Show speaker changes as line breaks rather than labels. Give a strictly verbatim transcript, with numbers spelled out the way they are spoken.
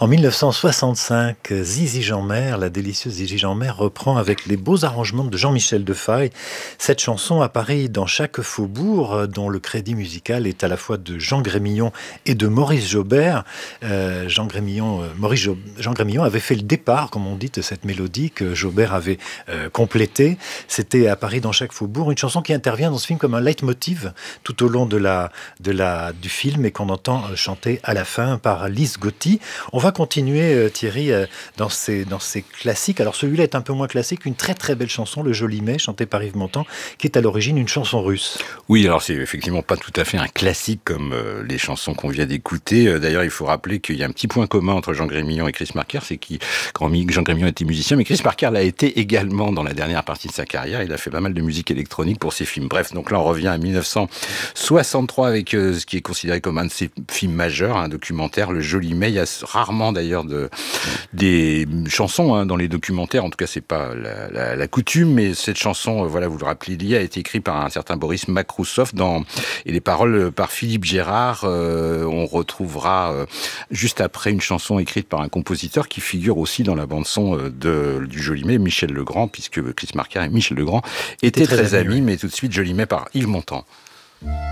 En mille neuf cent soixante-cinq, Zizi Jeanmaire, la délicieuse Zizi Jeanmaire, reprend avec les beaux arrangements de Jean-Michel Defaille cette chanson à Paris dans chaque faubourg, dont le crédit musical est à la fois de Jean Grémillon et de Maurice Jaubert. Euh, Jean Grémillon, euh, Maurice Jo- Jean Grémillon avait fait le départ, comme on dit, de cette mélodie que Jaubert avait euh, complétée. C'était à Paris dans chaque faubourg, une chanson qui intervient dans ce film comme un leitmotiv tout au long de la, de la, du film et qu'on entend euh, chanter à la fin par Lise Gotti. On va continuer, euh, Thierry, euh, dans, ces, dans ces classiques. Alors celui-là est un peu moins classique, une très très belle chanson, Le Joli Mai, chantée par Yves Montand, qui est à l'origine une chanson russe.
Oui, alors c'est effectivement pas tout à fait un classique comme euh, les chansons qu'on vient d'écouter. Euh, d'ailleurs, il faut rappeler qu'il y a un petit point commun entre Jean Grémillon et Chris Marker, c'est que Jean Grémillon était musicien, mais Chris Marker l'a été également dans la dernière partie de sa carrière. Il a fait pas mal de musique électronique pour ses films. Bref, donc là on revient à mille neuf cent soixante-trois avec euh, ce qui est considéré comme un de ses films majeurs, un documentaire, Le Joli Mai. Il y a rarement d'ailleurs de, des chansons hein, dans les documentaires, en tout cas c'est pas la, la, la coutume, mais cette chanson, euh, voilà, vous le rappelez, il y a été écrite par un certain Boris Makrousov dans, et les paroles par Philippe Gérard. Euh, on retrouvera euh, juste après une chanson écrite par un compositeur qui figure aussi dans la bande-son euh, de, du Joli Mai, Michel Legrand, puisque Chris Marker et Michel Legrand étaient très, très amis, oui. Mais tout de suite Joli Mai par Yves Montand.